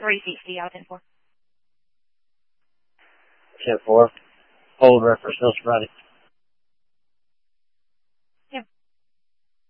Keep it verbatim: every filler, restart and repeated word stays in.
three sixty out of ten four. ten four. Hold reference, no sporadic.